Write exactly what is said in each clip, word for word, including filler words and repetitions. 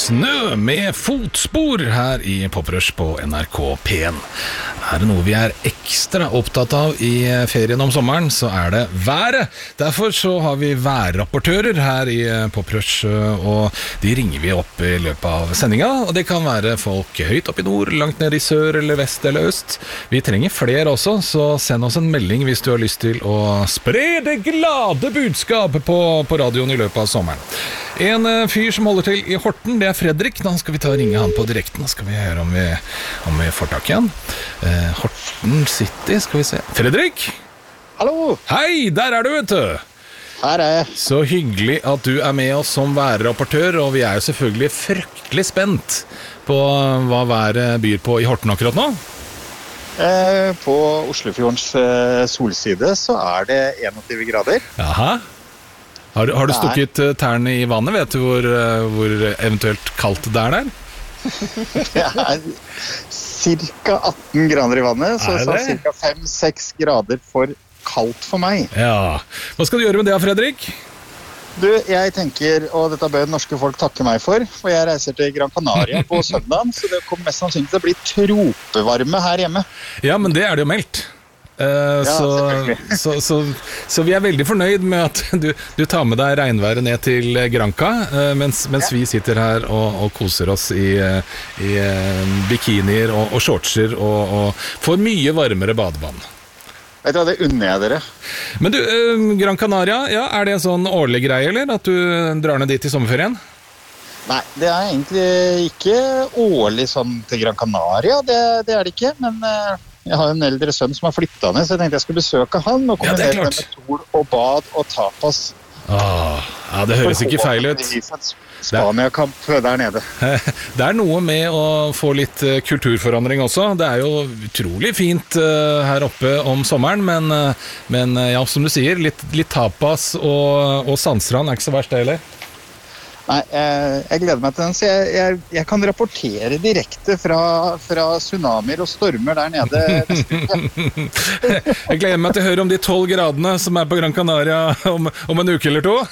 Snø med fotspor her i Poprush på N R K P en. Er det noe vi er ekstra opptatt av i ferien om sommeren, så er det været. Derfor så har vi værrapportører her i Poprush, og de ringer vi opp i løpet av sendinga. Og det kan være folk høyt opp i nord, langt ned i sør eller vest eller øst. Vi trenger flere også, så send oss en melding hvis du har lyst til å spre det glade budskap på, på radioen i løpet av sommeren. En fyr som holder til i Horten, det er Fredrik. Da skal vi ta og ringe han på direkten. Da skal vi høre om vi, om vi får tak i han. Eh, Horten City, skal vi se. Fredrik? Hallo! Hei, der er du, vet du. Her er jeg. Så hyggelig at du er med oss som værrapportør, og vi er jo selvfølgelig fryktelig spent på hva været byr på i Horten akkurat nå. Eh, på Oslofjordens eh, solside så er det enogtyve grader. Jaha. Har, har du stukket tærne i vannet? Vet du hvor, hvor eventuelt kaldt det er der? Det er cirka atten grader i vannet, så, så cirka fem seks grader for kaldt for meg. Ja. Hva skal du gjøre med det, Fredrik? Du, jeg tenker, og dette bør norske folk takke meg for, for jeg reiser til Gran Canaria på søndagen, så det kommer mest sannsynlig til å bli tropevarme her hjemme. Ja, men det er det jo meldt. Uh, ja, så, så, så, så vi er veldig fornøyd med at du, du tar med deg regnværet ned til Granca, uh, mens, mens ja. vi sitter her og, og koser oss i, i uh, bikinier og, og shortser og, og får mye varmere badevann. Vet du hva, det unner jeg dere. Men du, uh, Gran Canaria, ja, er det en sånn årlig greie, eller? At du drar ned dit i sommerferien? Nei, det er egentlig ikke årlig sånn til Gran Canaria, det, det er det ikke, men... Uh, Jeg har en eldre sønn som har flyttet ned, så jeg tenkte jeg skulle besøke han og komme ja, ned med sol og bad og tapas. Åh, ja, det høres ikke feil ut. Spania-kamp der nede. Det er noe med å få litt kulturforandring også. Det er jo utrolig fint her oppe om sommeren, men, men ja, som du sier, litt, litt tapas og, og sandstrand er ikke så verst det heller. Nei, jeg, jeg gleder meg til den, så jeg, jeg, jeg kan rapportere direkte fra, fra tsunamier og stormer der nede neste uke. Jeg gleder meg til å høre om de tolv gradene som er på Gran Canaria om, om en uke eller to.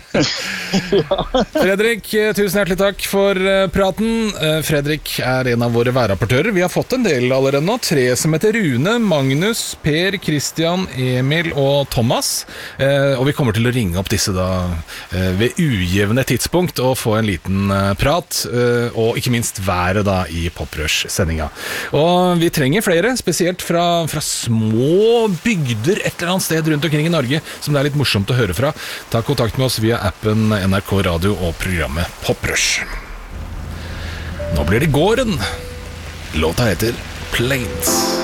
Ja. Fredrik, tusen hjertelig takk for praten. Fredrik er en av våre værrapportører. Vi har fått en del allerede nå. Tre som heter Rune, Magnus, Per, Christian, Emil og Thomas. Og vi kommer til å ringe opp disse da ved ujevne tidspunkt og få en liten prat, og ikke minst været da i Poprush-sendinga. Og vi trenger flere, spesielt fra, fra små bygder et eller annet sted rundt omkring i Norge, som det er litt morsomt å høre fra. Ta kontakt med oss via appen N R K Radio og programmet Poprush. Nå blir det gården. Låta heter Plains.